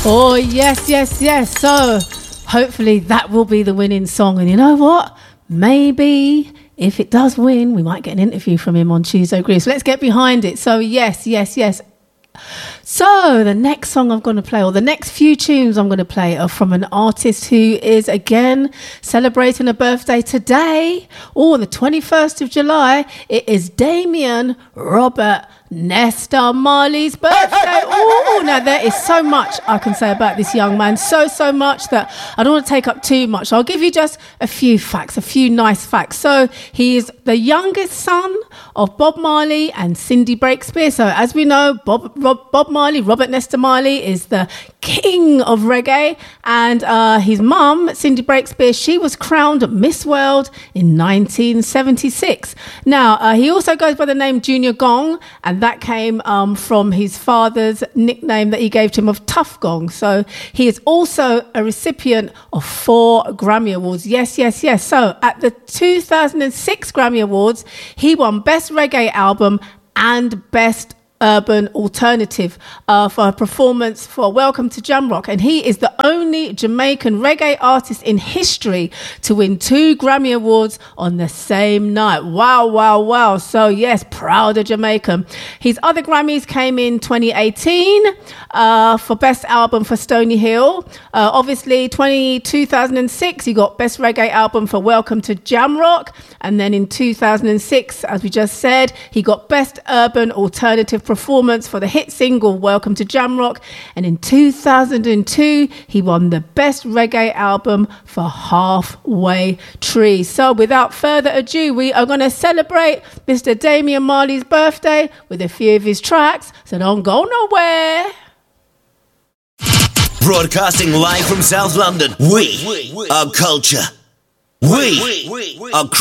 Oh, yes, yes, yes. So hopefully that will be the winning song. And you know what? Maybe if it does win, we might get an interview from him on Tuesday Groove. So let's get behind it. So yes, yes, yes. So the next song I'm going to play, or the next few tunes I'm going to play, are from an artist who is again celebrating a birthday today, or the 21st of July. It is Damian Robert Nesta Marley's birthday. Oh, now there is so much I can say about this young man. So much that I don't want to take up too much. I'll give you just a few facts, a few nice facts. So he is the youngest son of Bob Marley and Cindy Breakspear. So as we know, Bob Marley, Robert Nesta Marley, is the king of reggae. And his mum, Cindy Breakspear, she was crowned Miss World in 1976. Now, he also goes by the name Junior Gong, and that came from his father's nickname that he gave to him of Tough Gong. So he is also a recipient of 4 Grammy Awards. Yes, yes, yes. So at the 2006 Grammy Awards, he won Best Reggae Album and Best Urban Alternative for a performance for Welcome to Jamrock. And he is the only Jamaican reggae artist in history to win 2 Grammy Awards on the same night. Wow, wow, wow. So yes, proud of Jamaican. His other Grammys came in 2018 for Best Album for Stony Hill. Obviously 2006 he got Best Reggae Album for Welcome to Jamrock. And then in 2006, as we just said, he got Best Urban Alternative Performance for the hit single Welcome to Jamrock. And in 2002 he won the Best Reggae Album for Halfway Tree. So without further ado, we are going to celebrate Mr. Damian Marley's birthday with a few of his tracks, so don't go nowhere. Broadcasting live from South London, we are culture. We are